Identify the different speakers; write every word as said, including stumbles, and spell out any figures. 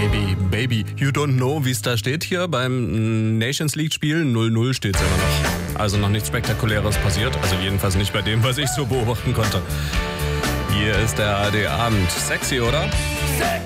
Speaker 1: Baby, Baby, you don't know, wie es da steht hier beim Nations League-Spiel. null null steht es immer noch. Also noch nichts Spektakuläres passiert. Also jedenfalls nicht bei dem, was ich so beobachten konnte. Hier ist der A R D Abend. Sexy, oder?